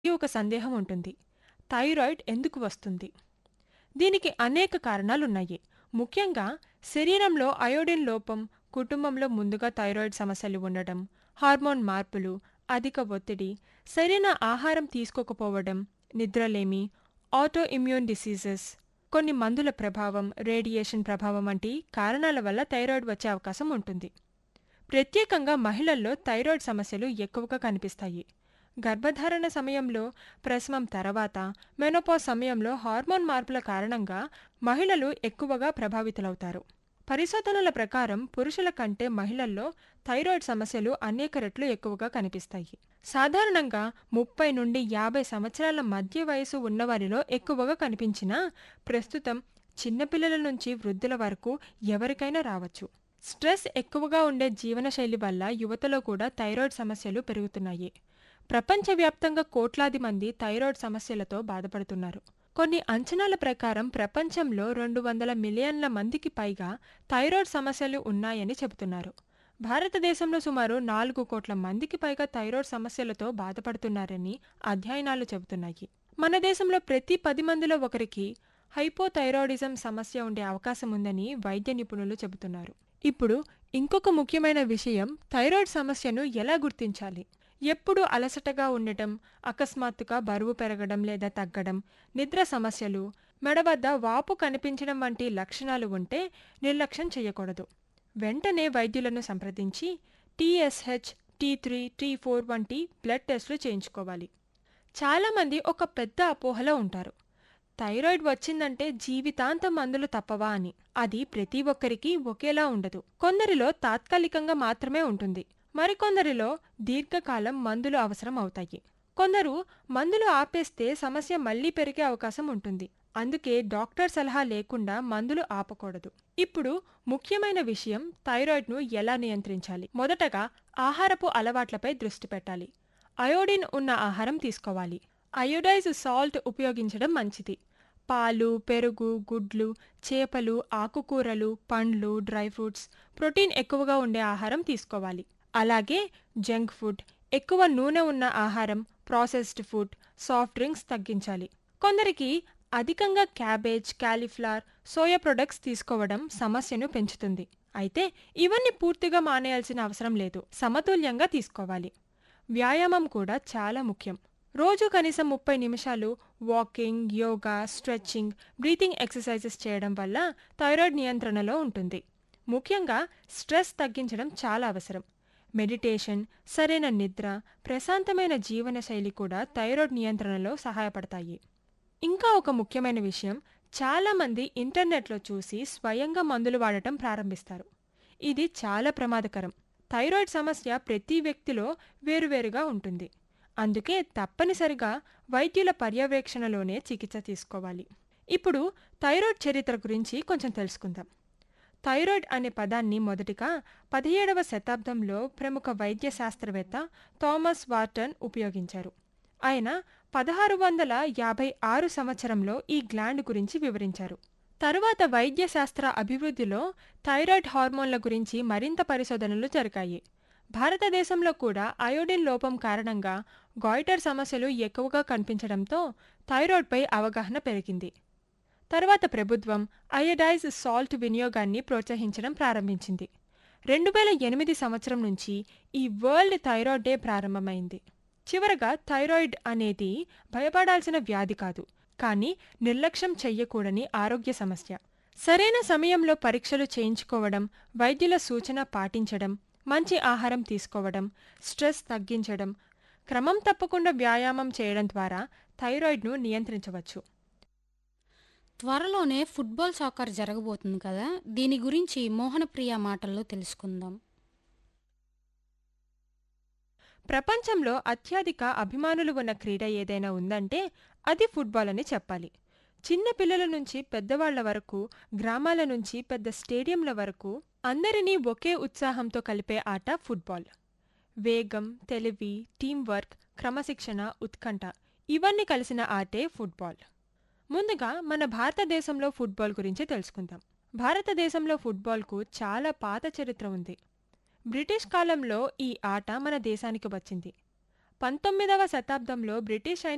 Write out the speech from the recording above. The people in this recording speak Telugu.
ఒక సందేహం ఉంటుంది. థైరాయిడ్ ఎందుకు వస్తుంది? దీనికి అనేక కారణాలున్నాయి. ముఖ్యంగా శరీరంలో అయోడిన్ లోపం, కుటుంబంలో ముందుగా థైరాయిడ్ సమస్యలు ఉండడం, హార్మోన్ మార్పులు, అధిక ఒత్తిడి, సరైన ఆహారం తీసుకోకపోవడం, నిద్రలేమి, ఆటో ఇమ్యూన్ డిసీజెస్, కొన్ని మందుల ప్రభావం, రేడియేషన్ ప్రభావం వంటి కారణాల వల్ల థైరాయిడ్ వచ్చే అవకాశం ఉంటుంది. ప్రత్యేకంగా మహిళల్లో థైరాయిడ్ సమస్యలు ఎక్కువగా కనిపిస్తాయి. గర్భధారణ సమయంలో, ప్రసవం తర్వాత, మెనోపాజ్ సమయంలో హార్మోన్ మార్పుల కారణంగా మహిళలు ఎక్కువగా ప్రభావితులవుతారు. పరిశోధనల ప్రకారం పురుషుల కంటే మహిళల్లో థైరాయిడ్ సమస్యలు అనేక రెట్లు ఎక్కువగా కనిపిస్తాయి. సాధారణంగా 30 నుండి 50 సంవత్సరాల మధ్య వయసు ఉన్నవారిలో ఎక్కువగా కనిపించినా, ప్రస్తుతం చిన్నపిల్లల నుంచి వృద్ధుల వరకు ఎవరికైనా రావచ్చు. స్ట్రెస్ ఎక్కువగా ఉండే జీవనశైలి వల్ల యువతలో కూడా థైరాయిడ్ సమస్యలు పెరుగుతున్నాయి. ప్రపంచవ్యాప్తంగా కోట్లాది మంది థైరాయిడ్ సమస్యలతో బాధపడుతున్నారు. కొన్ని అంచనాల ప్రకారం ప్రపంచంలో 200 మిలియన్ల మందికి పైగా థైరాయిడ్ సమస్యలు ఉన్నాయని చెబుతున్నారు. భారతదేశంలో సుమారు 4 కోట్ల మందికి పైగా థైరాయిడ్ సమస్యలతో బాధపడుతున్నారని అధ్యయనాలు చెబుతున్నాయి. మన దేశంలో ప్రతి 10 మందిలో ఒకరికి హైపోథైరాయిడిజం సమస్య ఉండే అవకాశం ఉందని వైద్య నిపుణులు చెబుతున్నారు. ఇప్పుడు ఇంకొక ముఖ్యమైన విషయం, థైరాయిడ్ సమస్యను ఎలా గుర్తించాలి? ఎప్పుడూ అలసటగా ఉండటం, అకస్మాత్తుగా బరువు పెరగడం లేదా తగ్గడం, నిద్ర సమస్యలు, మెడ వద్ద వాపు కనిపించడం వంటి లక్షణాలు ఉంటే నిర్లక్ష్యం చేయకూడదు. వెంటనే వైద్యులను సంప్రదించి TSH, T3, T4 వంటి బ్లడ్ టెస్టులు చేయించుకోవాలి. చాలామంది ఒక పెద్ద అపోహలో ఉంటారు. థైరాయిడ్ వచ్చిందంటే జీవితాంతం మందులు తప్పవా అని. అది ప్రతి ఒక్కరికి ఒకేలా ఉండదు. కొందరిలో తాత్కాలికంగా మాత్రమే ఉంటుంది. మరికొందరిలో దీర్ఘకాలం మందులు అవసరం అవుతాయి. కొందరు మందులు ఆపేస్తే సమస్య మళ్లీ పెరిగే అవకాశం ఉంటుంది. అందుకే డాక్టర్ సలహా లేకుండా మందులు ఆపకూడదు. ఇప్పుడు ముఖ్యమైన విషయం, థైరాయిడ్ను ఎలా నియంత్రించాలి? మొదటగా ఆహారపు అలవాట్లపై దృష్టి పెట్టాలి. అయోడిన్ ఉన్న ఆహారం తీసుకోవాలి. అయోడైజ్డ్ సాల్ట్ ఉపయోగించడం మంచిది. పాలు, పెరుగు, గుడ్లు, చేపలు, ఆకుకూరలు, పండ్లు, డ్రై ఫ్రూట్స్, ప్రోటీన్ ఎక్కువగా ఉండే ఆహారం తీసుకోవాలి. అలాగే జంక్ ఫుడ్, ఎక్కువ నూనె ఉన్న ఆహారం, ప్రాసెస్డ్ ఫుడ్, సాఫ్ట్ డ్రింక్స్ తగ్గించాలి. కొందరికి అధికంగా క్యాబేజ్, కాలీఫ్లవర్, సోయా ప్రొడక్ట్స్ తీసుకోవడం సమస్యను పెంచుతుంది. అయితే ఇవన్నీ పూర్తిగా మానేయాల్సిన అవసరం లేదు. సమతుల్యంగా తీసుకోవాలి. వ్యాయామం కూడా చాలా ముఖ్యం. రోజు కనీసం 30 నిమిషాలు walking, yoga, stretching, breathing exercises చేయడం వల్ల థైరాయిడ్ నియంత్రణలో ఉంటుంది. ముఖ్యంగా స్ట్రెస్ తగ్గించడం చాలా అవసరం. మెడిటేషన్, సరైన నిద్ర, ప్రశాంతమైన జీవనశైలి కూడా థైరాయిడ్ నియంత్రణలో సహాయపడతాయి. ఇంకా ఒక ముఖ్యమైన విషయం, చాలామంది ఇంటర్నెట్లో చూసి స్వయంగా మందులు వాడటం ప్రారంభిస్తారు. ఇది చాలా ప్రమాదకరం. థైరాయిడ్ సమస్య ప్రతి వ్యక్తిలో వేరువేరుగా ఉంటుంది. అందుకే తప్పనిసరిగా వైద్యుల పర్యవేక్షణలోనే చికిత్స తీసుకోవాలి. ఇప్పుడు థైరాయిడ్ చరిత్ర గురించి కొంచెం తెలుసుకుందాం. థైరాయిడ్ అనే పదాన్ని మొదటిగా 17వ శతాబ్దంలో ప్రముఖ వైద్య శాస్త్రవేత్త థామస్ వాటన్ ఉపయోగించారు. ఆయన 1656 సంవత్సరంలో ఈ గ్లాండ్ గురించి వివరించారు. తరువాత వైద్య శాస్త్ర అభివృద్ధిలో థైరాయిడ్ హార్మోన్ల గురించి మరింత పరిశోధనలు జరిగాయి. భారతదేశంలో కూడా అయోడిన్ లోపం కారణంగా గాయిటర్ సమస్యలు ఎక్కువగా కనిపించడంతో థైరాయిడ్పై అవగాహన పెరిగింది. తర్వాత ప్రభుత్వం అయోడైజ్డ్ సాల్ట్ వినియోగాన్ని ప్రోత్సహించడం ప్రారంభించింది. 2008 సంవత్సరం నుంచి ఈ వరల్డ్ థైరాయిడ్ డే ప్రారంభమైంది. చివరగా థైరాయిడ్ అనేది భయపడాల్సిన వ్యాధి కాదు, కానీ నిర్లక్ష్యం చెయ్యకూడని ఆరోగ్య సమస్య. సరైన సమయంలో పరీక్షలు చేయించుకోవడం, వైద్యుల సూచన పాటించడం, మంచి ఆహారం తీసుకోవడం, స్ట్రెస్ తగ్గించడం, క్రమం తప్పకుండా వ్యాయామం చేయడం ద్వారా థైరాయిడ్ను నియంత్రించవచ్చు. త్వరలోనే ఫుట్బాల్ సాకర్ జరగబోతుంది కదా, దీని గురించి మోహనప్రియ మాటల్లో తెలుసుకుందాం. ప్రపంచంలో అత్యధిక అభిమానులు ఉన్న క్రీడ ఏదైనా ఉందంటే అది ఫుట్బాల్ అని చెప్పాలి. చిన్న పిల్లల నుంచి పెద్దవాళ్ల వరకు, గ్రామాల నుంచి పెద్ద స్టేడియంల వరకు అందరినీ ఒకే ఉత్సాహంతో కలిపే ఆట ఫుట్బాల్. వేగం, తెలివి, టీంవర్క్, క్రమశిక్షణ, ఉత్కంఠ ఇవన్నీ కలిసిన ఆటే ఫుట్బాల్. ముందుగా మన భారతదేశంలో ఫుట్బాల్ గురించి తెలుసుకుందాం. భారతదేశంలో ఫుట్బాల్కు చాలా పాత చరిత్ర ఉంది. బ్రిటిష్ కాలంలో ఈ ఆట మన దేశానికి వచ్చింది. 19వ శతాబ్దంలో బ్రిటిష్